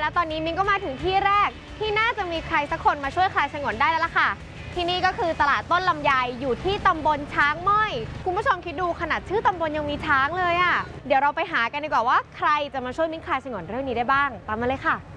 แล้วตอนนี้มิ้นก็มาถึงที่แรกที่น่าจะมีใครสักคนมาช่วยคลายฉงนได้แล้วล่ะค่ะที่นี่ก็คือตลาดต้นลำไยอยู่ที่ตำบลช้างม้อยคุณผู้ชมคิดดูขนาดชื่อตำบลยังมีช้างเลยอ่ะเดี๋ยวเราไปหากันดีกว่าว่าใครจะมาช่วยมิ้นคลายฉงนเรื่องนี้ได้บ้างตามมาเลยค่ะ